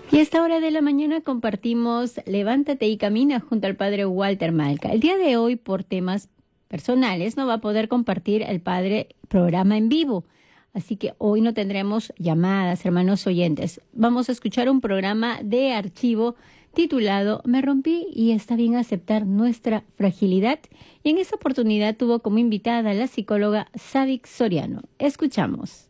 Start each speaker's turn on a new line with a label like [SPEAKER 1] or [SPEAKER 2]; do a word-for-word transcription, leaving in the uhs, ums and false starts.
[SPEAKER 1] Y a esta hora de la mañana compartimos Levántate y Camina junto al padre Walter Malca. El día de hoy, por temas personales, no va a poder compartir el padre programa en vivo. Así que hoy no tendremos llamadas, hermanos oyentes. Vamos a escuchar un programa de archivo titulado Me rompí y está bien aceptar nuestra fragilidad. Y en esta oportunidad tuvo como invitada a la psicóloga Savic Soriano. Escuchamos.